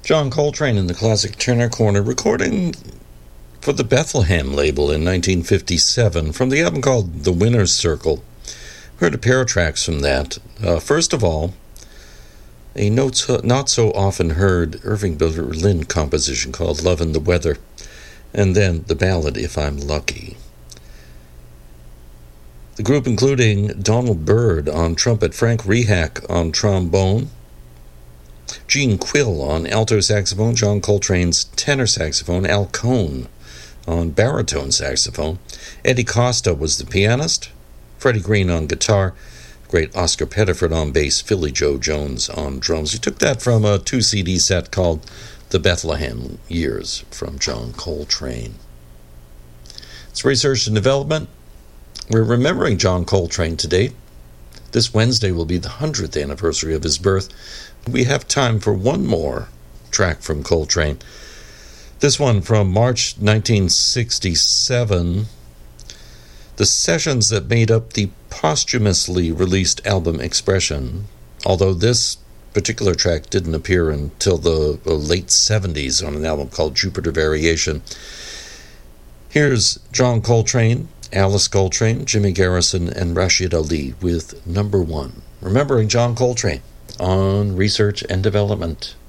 John Coltrane in the Classic Tenor Corner, recording for the Bethlehem label in 1957 from the album called The Winner's Circle. Heard a pair of tracks from that. First of all, a not so often heard Irving Berlin composition called Love and the Weather, and then the ballad If I'm Lucky. The group including Donald Byrd on trumpet, Frank Rehak on trombone, Gene Quill on alto saxophone, John Coltrane's tenor saxophone, Al Cohn on baritone saxophone, Eddie Costa was the pianist, Freddie Green on guitar, great Oscar Pettiford on bass, Philly Joe Jones on drums. We took that from a 2-CD set called The Bethlehem Years from John Coltrane. It's research and development. We're remembering John Coltrane today. This Wednesday will be the 100th anniversary of his birth. We have time for one more track from Coltrane. This one from March 1967. The sessions that made up the posthumously released album Expression, although this particular track didn't appear until the late 70s on an album called Jupiter Variation. Here's John Coltrane, Alice Coltrane, Jimmy Garrison, and Rashid Ali with Number One. Remembering John Coltrane on Research and Development.